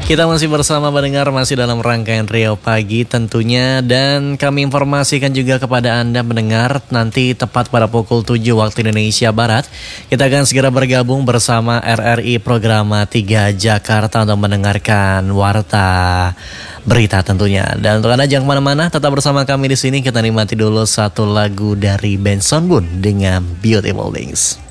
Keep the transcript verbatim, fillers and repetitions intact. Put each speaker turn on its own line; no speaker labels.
Kita masih bersama mendengar, masih dalam rangkaian Riau Pagi tentunya. Dan kami informasikan juga kepada Anda mendengar, nanti tepat pada pukul tujuh waktu Indonesia Barat, kita akan segera bergabung bersama R R I Programa tiga Jakarta untuk mendengarkan Warta Berita tentunya. Dan untuk Anda jangan kemana-mana, tetap bersama kami di sini. Kita nikmati dulu satu lagu dari band Soundbound dengan Beautiful Things.